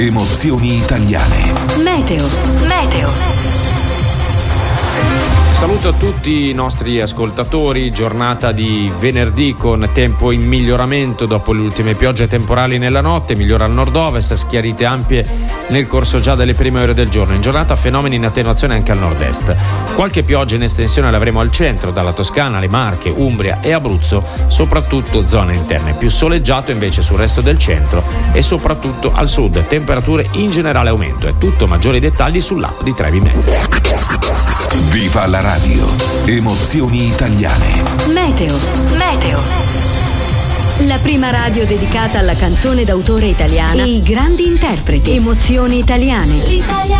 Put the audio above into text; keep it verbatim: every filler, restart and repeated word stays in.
Emozioni italiane. Meteo. Meteo. Saluto a tutti i nostri ascoltatori, giornata di venerdì con tempo in miglioramento dopo le ultime piogge temporali nella notte, migliora al nord-ovest, schiarite ampie nel corso già delle prime ore del giorno. In giornata fenomeni in attenuazione anche al nord-est. Qualche pioggia in estensione l'avremo al centro, dalla Toscana, le Marche, Umbria e Abruzzo, soprattutto zone interne. Più soleggiato invece sul resto del centro e soprattutto al sud. Temperature in generale aumento. È tutto, maggiori dettagli sull'app di Trevi Meteo. Viva la radio! Emozioni italiane. Meteo. Meteo. La prima radio dedicata alla canzone d'autore italiana e i grandi interpreti. Emozioni italiane. L'Italia